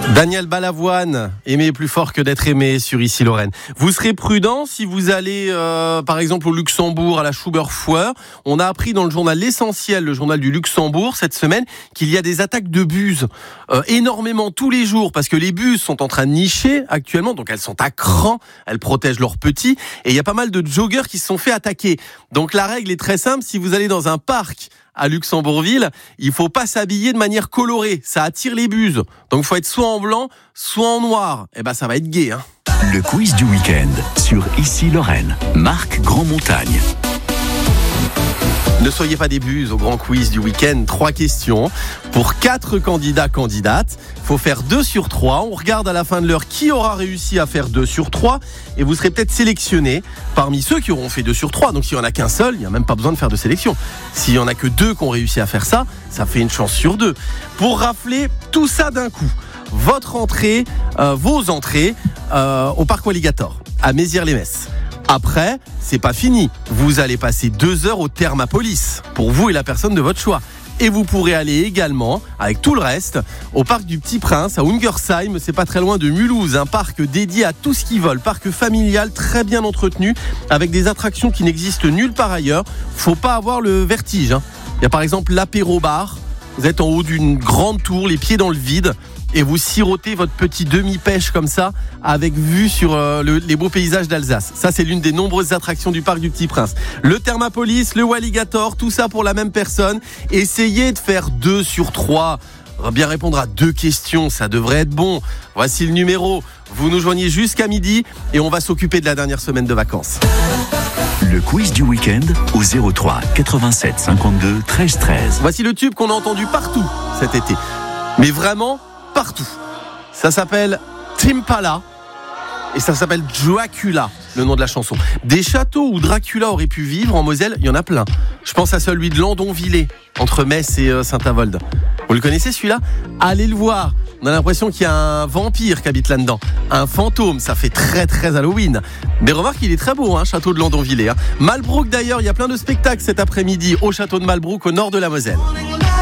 Daniel Balavoine, aimer plus fort que d'être aimé sur Ici Lorraine. Vous serez prudent si vous allez par exemple au Luxembourg à la Schuberfoer. On a appris dans le journal L'Essentiel, le journal du Luxembourg cette semaine, qu'il y a des attaques de buses énormément tous les jours parce que les buses sont en train de nicher actuellement, donc elles sont à cran, elles protègent leurs petits et il y a pas mal de joggers qui se sont fait attaquer. Donc la règle est très simple, si vous allez dans un parc à Luxembourgville, il faut pas s'habiller de manière colorée, ça attire les buses. Donc il faut être soit en blanc, soit en noir. Et ben ça va être gai, hein. Le quiz du week-end sur Ici Lorraine. Marc Grandmontagne. Ne soyez pas des buses au grand quiz du week-end. 3 questions pour 4 candidates. Faut faire 2 sur 3. On regarde à la fin de l'heure qui aura réussi à faire 2 sur 3. Et vous serez peut-être sélectionné parmi ceux qui auront fait 2 sur 3. Donc s'il n'y en a qu'un seul, il n'y a même pas besoin de faire de sélection. S'il n'y en a que 2 qui ont réussi à faire ça, ça fait une chance sur 2. Pour rafler tout ça d'un coup, votre entrée, vos entrées au Parc Walligator, à Mézières-les-Messes. Après, c'est pas fini. Vous allez passer 2 heures au Thermapolis pour vous et la personne de votre choix. Et vous pourrez aller également, avec tout le reste, au Parc du Petit Prince, à Ungersheim. C'est pas très loin de Mulhouse, un parc dédié à tout ce qui vole. Parc familial, très bien entretenu, avec des attractions qui n'existent nulle part ailleurs. Faut pas avoir le vertige, hein. Il y a par exemple l'apéro-bar. Vous êtes en haut d'une grande tour, les pieds dans le vide. Et vous sirotez votre petit demi-pêche comme ça, avec vue sur les beaux paysages d'Alsace. Ça, c'est l'une des nombreuses attractions du Parc du Petit Prince. Le Thermapolis, le Walligator, tout ça pour la même personne. Essayez de faire 2 sur 3. Bien répondre à 2 questions, ça devrait être bon. Voici le numéro. Vous nous joignez jusqu'à midi et on va s'occuper de la dernière semaine de vacances. Le quiz du week-end au 03 87 52 13 13. Voici le tube qu'on a entendu partout cet été. Mais vraiment partout. Ça s'appelle Timpala et ça s'appelle Dracula, le nom de la chanson. Des châteaux où Dracula aurait pu vivre en Moselle, il y en a plein. Je pense à celui de Landonvillers, entre Metz et Saint-Avold. Vous le connaissez celui-là ? Allez le voir. On a l'impression qu'il y a un vampire qui habite là-dedans. Un fantôme, ça fait très très Halloween. Mais remarque, il est très beau, hein, château de Landonvillers. Malbrouck d'ailleurs, il y a plein de spectacles cet après-midi au château de Malbrouck, au nord de la Moselle.